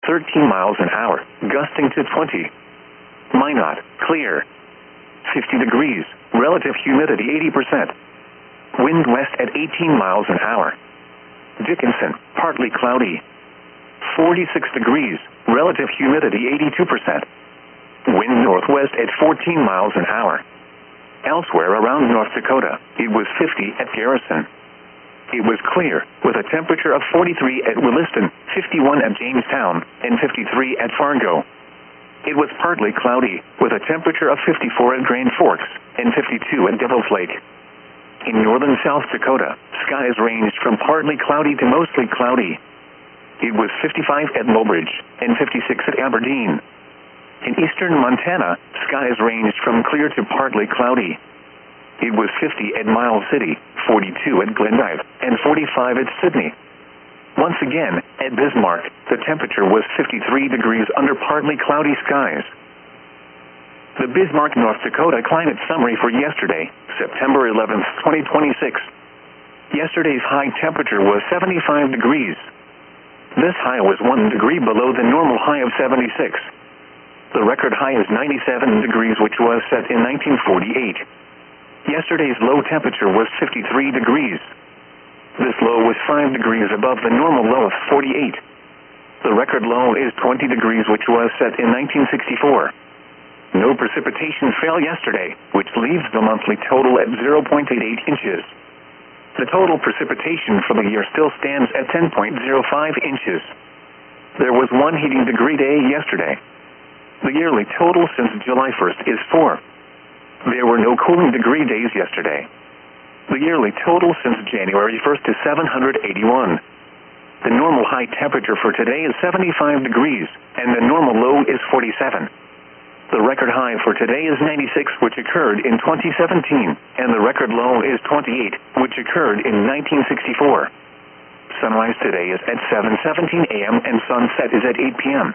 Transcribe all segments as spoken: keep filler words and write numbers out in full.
thirteen miles an hour, gusting to twenty. Minot, clear. fifty degrees, relative humidity eighty percent. Wind west at eighteen miles an hour. Dickinson, partly cloudy. forty-six degrees, relative humidity eighty-two percent. Wind northwest at fourteen miles an hour. Elsewhere around North Dakota, it was fifty at Garrison. It was clear, with a temperature of forty-three at Williston, fifty-one at Jamestown, and fifty-three at Fargo. It was partly cloudy, with a temperature of fifty-four at Grand Forks, and fifty-two at Devil's Lake. In northern South Dakota, skies ranged from partly cloudy to mostly cloudy. It was fifty-five at Lowbridge, and fifty-six at Aberdeen. In eastern Montana, skies ranged from clear to partly cloudy. It was fifty at Miles City, forty-two at Glendive, and forty-five at Sydney. Once again, at Bismarck, the temperature was fifty-three degrees under partly cloudy skies. The Bismarck, North Dakota climate summary for yesterday, September eleventh, twenty twenty-six. Yesterday's high temperature was seventy-five degrees. This high was one degree below the normal high of seventy-six. The record high is ninety-seven degrees, which was set in nineteen forty-eight. Yesterday's low temperature was fifty-three degrees. This low was five degrees above the normal low of forty-eight. The record low is twenty degrees, which was set in nineteen sixty-four. No precipitation fell yesterday, which leaves the monthly total at zero point eight eight inches. The total precipitation for the year still stands at ten point zero five inches. There was one heating degree day yesterday. The yearly total since July first is four. There were no cooling degree days yesterday. The yearly total since January first is seven hundred eighty-one. The normal high temperature for today is seventy-five degrees, and the normal low is forty-seven. The record high for today is ninety-six, which occurred in twenty seventeen, and the record low is twenty-eight, which occurred in nineteen sixty-four. Sunrise today is at seven seventeen a m and sunset is at eight p m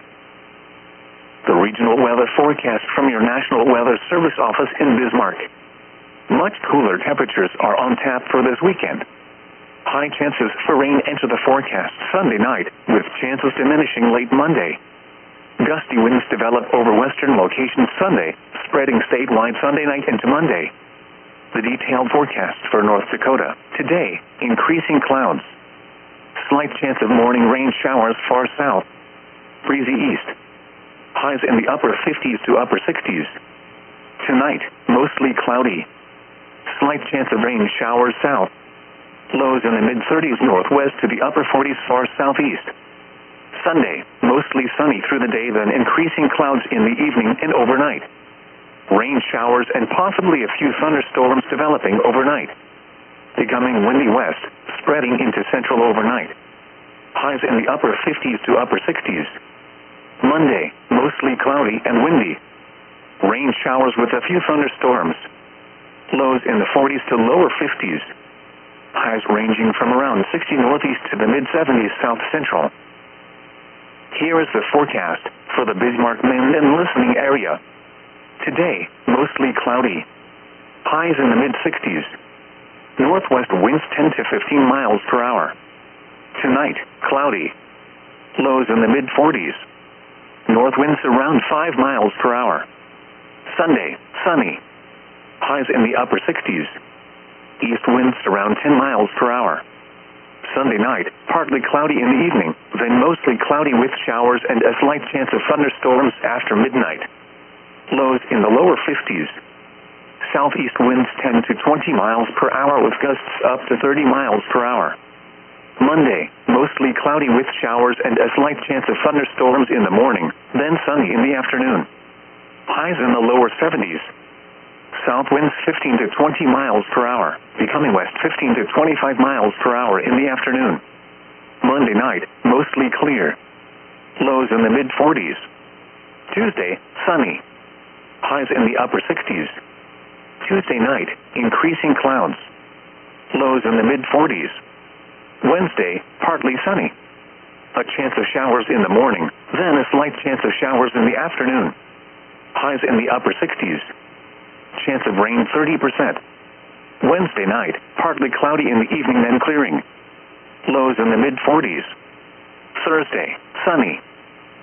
The regional weather forecast from your National Weather Service office in Bismarck. Much cooler temperatures are on tap for this weekend. High chances for rain enter the forecast Sunday night, with chances diminishing late Monday. Gusty winds develop over western locations Sunday, spreading statewide Sunday night into Monday. The detailed forecast for North Dakota. Today, increasing clouds. Slight chance of morning rain showers far south. Breezy east. Highs in the upper fifties to upper sixties. Tonight, mostly cloudy. Slight chance of rain showers south. Lows in the mid-thirties northwest to the upper forties far southeast. Sunday, mostly sunny through the day, then increasing clouds in the evening and overnight. Rain showers and possibly a few thunderstorms developing overnight. Becoming windy west, spreading into central overnight. Highs in the upper fifties to upper sixties. Monday, mostly cloudy and windy. Rain showers with a few thunderstorms. Lows in the forties to lower fifties. Highs ranging from around sixty northeast to the mid-seventies south central. Here is the forecast for the Bismarck, Minden listening area. Today, mostly cloudy. Highs in the mid-sixties. Northwest winds ten to fifteen miles per hour. Tonight, cloudy. Lows in the mid-forties. North winds around five miles per hour. Sunday, sunny. Highs in the upper sixties. East winds around ten miles per hour. Sunday night, partly cloudy in the evening, then mostly cloudy with showers and a slight chance of thunderstorms after midnight. Lows in the lower fifties. Southeast winds ten to twenty miles per hour with gusts up to thirty miles per hour. Monday, mostly cloudy with showers and a slight chance of thunderstorms in the morning, then sunny in the afternoon. Highs in the lower seventies. South winds fifteen to twenty miles per hour, becoming west fifteen to twenty-five miles per hour in the afternoon. Monday night, mostly clear. Lows in the mid-forties. Tuesday, sunny. Highs in the upper sixties. Tuesday night, increasing clouds. Lows in the mid-forties. Wednesday, partly sunny. A chance of showers in the morning, then a slight chance of showers in the afternoon. Highs in the upper sixties. Chance of rain thirty percent. Wednesday night, partly cloudy in the evening, then clearing. Lows in the mid-forties. Thursday, sunny.